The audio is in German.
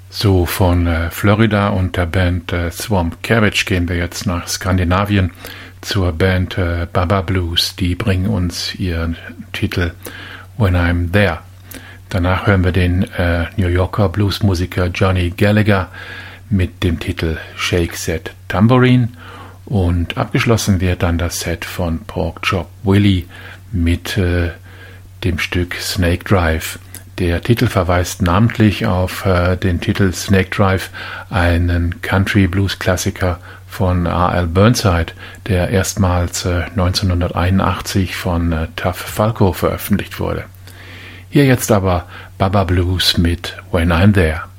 So, von Florida und der Band Swamp Cabbage gehen wir jetzt nach Skandinavien zur Band Baba Blues. Die bringen uns ihren Titel When I'm There. Danach hören wir den New Yorker Bluesmusiker Johnny Gallagher mit dem Titel Shake That Tambourine. Und abgeschlossen wird dann das Set von Pork Chop Willie mit dem Stück Snake Drive. Der Titel verweist namentlich auf den Titel Snake Drive, einen Country-Blues-Klassiker von R.L. Burnside, der erstmals 1981 von Tuff Falco veröffentlicht wurde. Hier jetzt aber Baba Blues mit When I'm There.